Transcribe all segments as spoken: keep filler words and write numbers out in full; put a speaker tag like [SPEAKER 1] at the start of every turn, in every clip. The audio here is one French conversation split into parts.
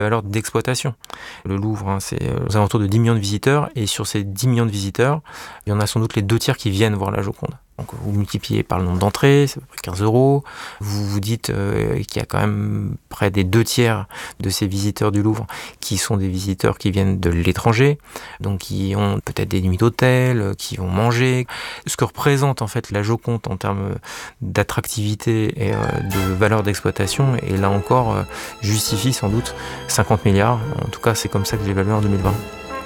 [SPEAKER 1] valeur d'exploitation. Le Louvre, hein, c'est aux alentours de dix millions de visiteurs, et sur ces dix millions de visiteurs, il y en a sans doute les deux tiers qui viennent voir la Joconde. Donc vous multipliez par le nombre d'entrées, c'est à peu près quinze euros. Vous vous dites euh, qu'il y a quand même près des deux tiers de ces visiteurs du Louvre qui sont des visiteurs qui viennent de l'étranger, donc qui ont peut-être des nuits d'hôtel, qui vont manger. Ce que représente en fait la Joconde en termes d'attractivité et euh, de valeur d'exploitation, et là encore euh, justifie sans doute cinquante milliards. En tout cas, c'est comme ça que j'ai évalué en deux mille vingt.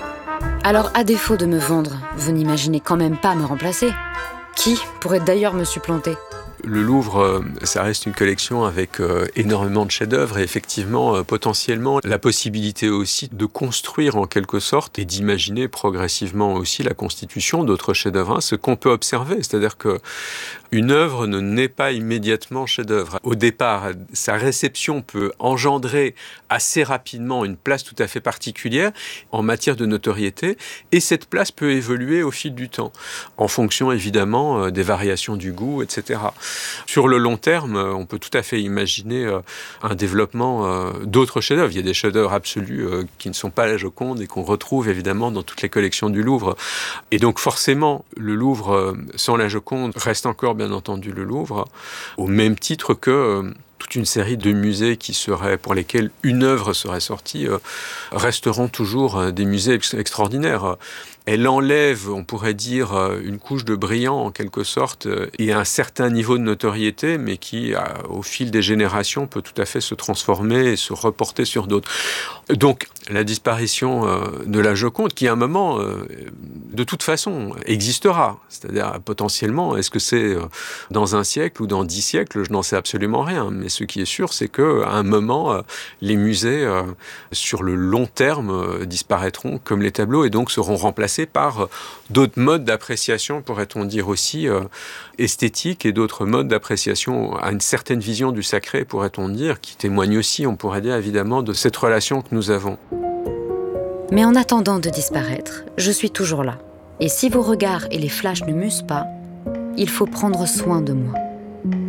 [SPEAKER 2] Alors, à défaut de me vendre, vous n'imaginez quand même pas me remplacer ? Qui pourrait d'ailleurs me supplanter ?
[SPEAKER 3] Le Louvre, ça reste une collection avec euh, énormément de chefs-d'œuvre et effectivement, euh, potentiellement, la possibilité aussi de construire en quelque sorte et d'imaginer progressivement aussi la constitution d'autres chefs-d'œuvre. Hein, ce qu'on peut observer, c'est-à-dire que une œuvre ne naît pas immédiatement chef-d'œuvre. Au départ, sa réception peut engendrer assez rapidement une place tout à fait particulière en matière de notoriété, et cette place peut évoluer au fil du temps, en fonction évidemment euh, des variations du goût, et cetera. Sur le long terme, on peut tout à fait imaginer un développement d'autres chefs-d'œuvre. Il y a des chefs-d'œuvre absolus qui ne sont pas la Joconde et qu'on retrouve évidemment dans toutes les collections du Louvre. Et donc forcément, le Louvre sans la Joconde reste encore bien entendu le Louvre, au même titre que toute une série de musées qui seraient, pour lesquels une œuvre serait sortie, euh, resteront toujours euh, des musées ex- extraordinaires. Elle enlève, on pourrait dire, euh, une couche de brillant en quelque sorte, euh, et un certain niveau de notoriété, mais qui, euh, au fil des générations, peut tout à fait se transformer et se reporter sur d'autres. Donc, la disparition euh, de la Joconde, qui à un moment, euh, de toute façon, existera. C'est-à-dire, potentiellement, est-ce que c'est euh, dans un siècle ou dans dix siècles ? Je n'en sais absolument rien. Mais ce qui est sûr, c'est qu'à un moment, euh, les musées, euh, sur le long terme, euh, disparaîtront comme les tableaux et donc seront remplacés par euh, d'autres modes d'appréciation, pourrait-on dire aussi, euh, esthétiques, et d'autres modes d'appréciation à une certaine vision du sacré, pourrait-on dire, qui témoignent aussi, on pourrait dire évidemment, de cette relation que nous avons.
[SPEAKER 2] Mais en attendant de disparaître, je suis toujours là. Et si vos regards et les flashs ne m'usent pas, il faut prendre soin de moi.